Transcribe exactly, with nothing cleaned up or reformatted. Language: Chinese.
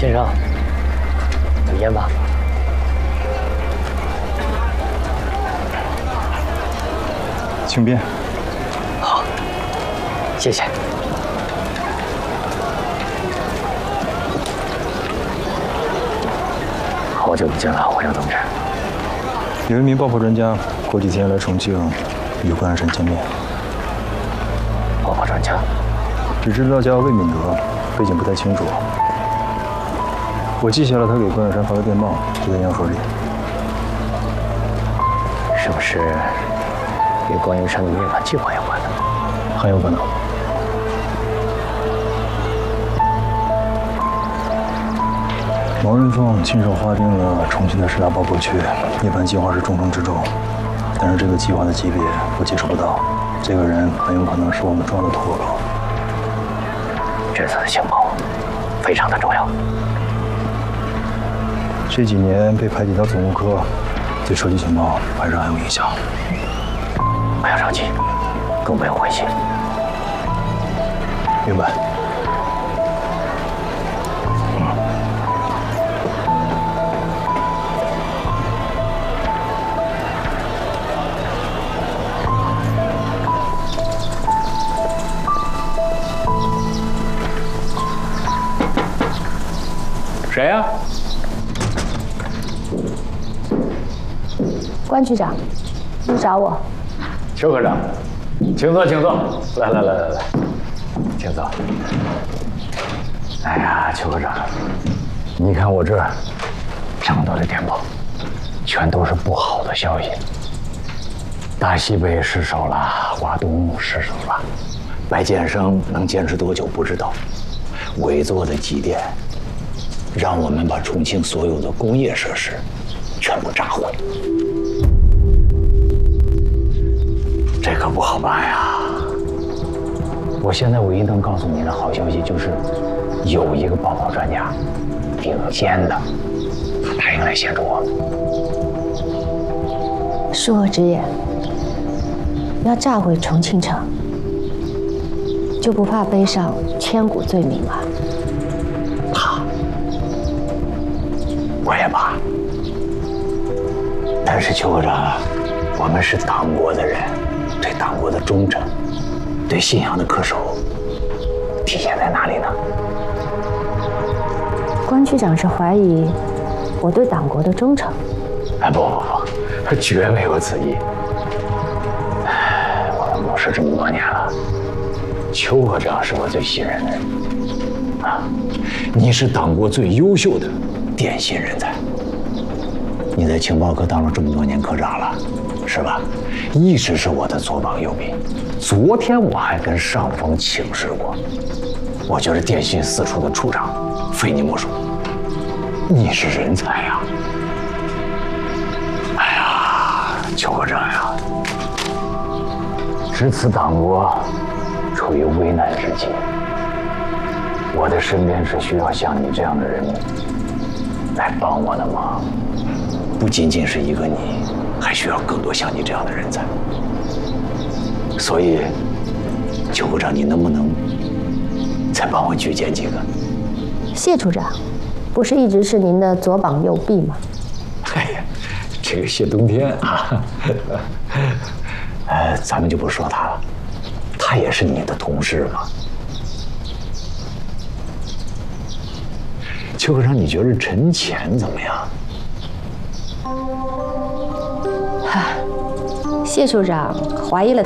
先生，有烟吗？ 请便。 好，谢谢。好久不见了，华阳同志。 有一名爆破专家过几天来重庆与关安山见面。 爆破专家？ 只知道叫魏敏德，背景不太清楚。我记下了他给关安山发的电报，就在烟盒里。 是不是与关云山的灭反计划有关的？ 很有可能。毛人凤亲手划定了重庆的十大爆破区，灭反计划是重中之重。但是这个计划的级别我接触不到，这个人很有可能是我们重要的头脑。 这次的情报非常的重要。 这几年被排挤到总务科，对收集情报还是很有影响。 不要着急，更不要灰心。 明白。 谁呀？ 关局长，你找我？ 邱科长，请坐，请坐。来来来来来，请坐。哎呀，邱科长，你看我这儿这么多的电报，全都是不好的消息。大西北失守了，华东失守了，白建生能坚持多久不知道。委座的急电。让我们把重庆所有的工业设施全部炸毁，这可不好办呀！我现在唯一能告诉你的好消息就是，有一个爆破专家，顶尖的，他答应来协助我们。 恕我直言，要炸毁重庆城，就不怕背上千古罪名吗？ 怕。我也怕，但是邱科长，我们是党国的人，对党国的忠诚，对信仰的恪守，体现在哪里呢？ 关局长是怀疑我对党国的忠诚？ 哎，不不不，绝没有此意。我们谋事这么多年了，邱科长是我最信任的人啊，你是党国最优秀的电信人才，你在情报科当了这么多年科长了，是吧？一直是我的左膀右臂。昨天我还跟上峰请示过，我觉得电信四处的处长非你莫属，你是人才呀！哎呀，邱科长呀，值此党国处于危难之际，我的身边是需要像你这样的人来帮我的忙，不仅仅是一个你，还需要更多像你这样的人才。所以，邱科长，你能不能再帮我举荐几个？ 谢处长，不是一直是您的左膀右臂吗？ 哎呀，这个谢冬天啊，呃，咱们就不说他了，他也是你的同事嘛。邱科长，你觉得陈潜怎么样？ 谢处长怀疑了